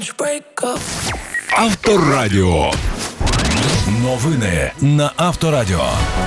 Авторадіо. Новини на Авторадіо.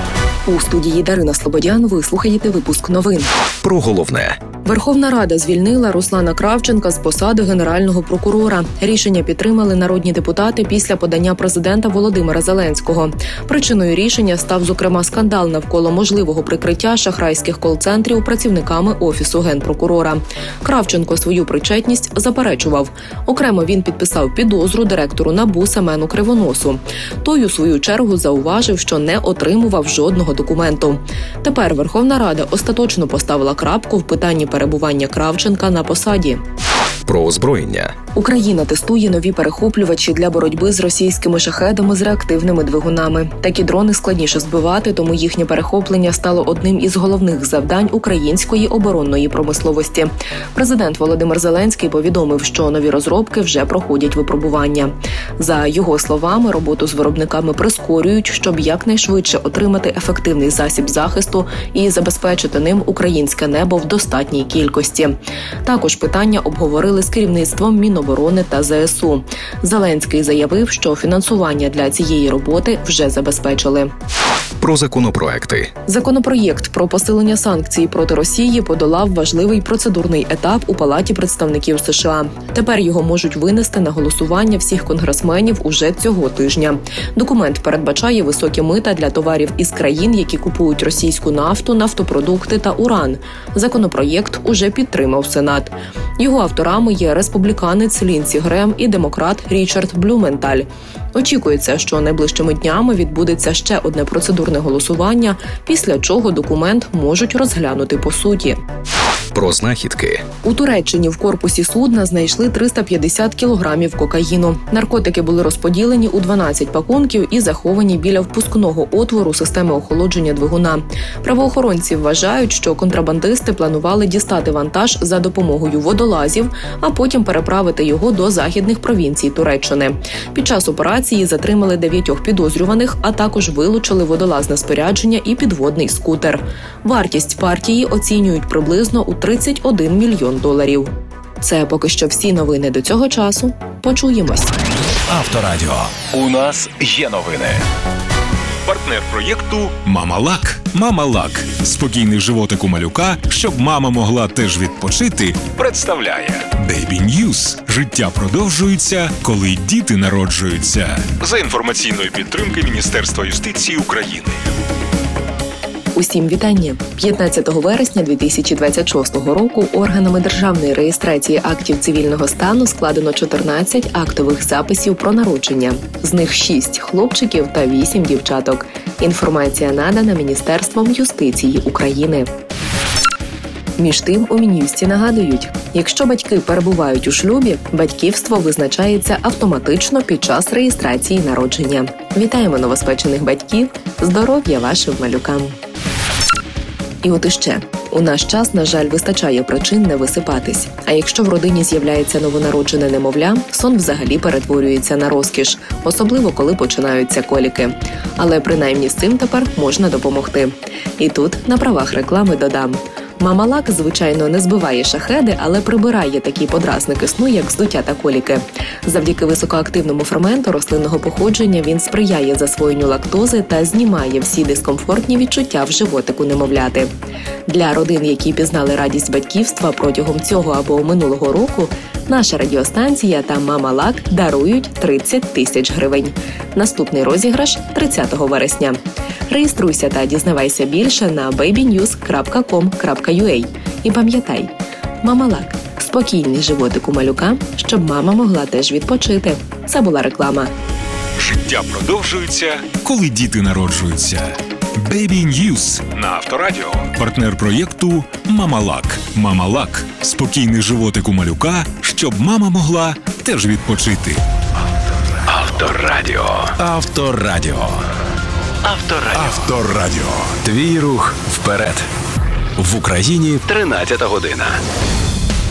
У студії Дарина Слободян ви слухаєте випуск новин. Про головне. Верховна Рада звільнила Руслана Кравченка з посади Генерального прокурора. Рішення підтримали народні депутати після подання президента Володимира Зеленського. Причиною рішення став, зокрема, скандал навколо можливого прикриття шахрайських кол-центрів працівниками Офісу Генпрокурора. Кравченко свою причетність заперечував. Окремо він підписав підозру директору НАБУ Семену Кривоносу. Той, у свою чергу, зауважив, що не отримував жодного документу. Тепер Верховна Рада остаточно поставила крапку в питанні перебування Кравченка на посаді. Про озброєння. Україна тестує нові перехоплювачі для боротьби з російськими шахедами з реактивними двигунами. Такі дрони складніше збивати, тому їхнє перехоплення стало одним із головних завдань української оборонної промисловості. Президент Володимир Зеленський повідомив, що нові розробки вже проходять випробування. За його словами, роботу з виробниками прискорюють, щоб якнайшвидше отримати ефективний засіб захисту і забезпечити ним українське небо в достатній кількості. Також питання обговорили з керівництвом Міноборони та ЗСУ. Зеленський заявив, що фінансування для цієї роботи вже забезпечили. Про законопроекти. Законопроєкт про посилення санкцій проти Росії подолав важливий процедурний етап у Палаті представників США. Тепер його можуть винести на голосування всіх конгресменів уже цього тижня. Документ передбачає високі мита для товарів із країн, які купують російську нафту, нафтопродукти та уран. Законопроєкт уже підтримав Сенат. Його авторами є республіканець Лінсі Грем і демократ Річард Блюменталь. Очікується, що найближчими днями відбудеться ще одне процедурне голосування, після чого документ можуть розглянути по суті. Про знахідки. У Туреччині в корпусі судна знайшли 350 кілограмів кокаїну. Наркотики були розподілені у 12 пакунків і заховані біля впускного отвору системи охолодження двигуна. Правоохоронці вважають, що контрабандисти планували дістати вантаж за допомогою водолазів, а потім переправити його до західних провінцій Туреччини. Під час операції затримали 9 підозрюваних, а також вилучили водолазне спорядження і підводний скутер. Вартість партії оцінюють приблизно у $31 мільйон. Це поки що всі новини до цього часу. Почуємось. Авторадіо. У нас є новини. Партнер проєкту «Мама-Лак». «Мама-Лак» – спокійний животик у малюка, щоб мама могла теж відпочити, представляє Baby News. Життя продовжується, коли діти народжуються. За інформаційної підтримки Міністерства юстиції України. Усім вітання! 15 вересня 2026 року органами державної реєстрації актів цивільного стану складено 14 актових записів про народження. З них 6 хлопчиків та 8 дівчаток. Інформація надана Міністерством юстиції України. Між тим, у Мін'юсті нагадують, якщо батьки перебувають у шлюбі, батьківство визначається автоматично під час реєстрації народження. Вітаємо новоспечених батьків! Здоров'я вашим малюкам! І от іще. У наш час, на жаль, вистачає причин не висипатись. А якщо в родині з'являється новонароджене немовля, сон взагалі перетворюється на розкіш, особливо коли починаються коліки. Але принаймні з цим тепер можна допомогти. І тут на правах реклами додам. Мама-Лак, звичайно, не збиває шахеди, але прибирає такі подразники сну, як здуття та коліки. Завдяки високоактивному ферменту рослинного походження він сприяє засвоєнню лактози та знімає всі дискомфортні відчуття в животику немовляти. Для родин, які пізнали радість батьківства протягом цього або минулого року, наша радіостанція та Мама-Лак дарують 30 тисяч гривень. Наступний розіграш – 30 вересня. Реєструйся та дізнавайся більше на babynews.com.ua. І пам'ятай, Мама-Лак – спокійний животик у малюка, щоб мама могла теж відпочити. Це була реклама. Життя продовжується, коли діти народжуються. Baby News на Авторадіо. Партнер проєкту «Мама-Лак». Мама-Лак – спокійний животик у малюка, щоб мама могла теж відпочити. Авторадіо. Авторадіо. Авторадіо. Авторадіо. Твій рух вперед. В Україні 13 година.